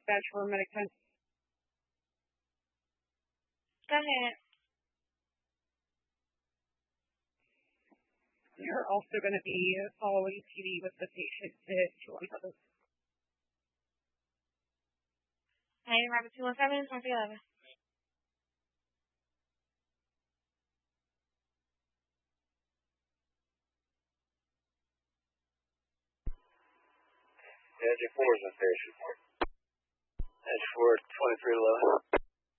dispatch for medic 10. Go ahead. You're also going to be following TV with the patient if you want to. 9 Robert 217, 2311. Edge 4 is in station. Edge 4, 2311.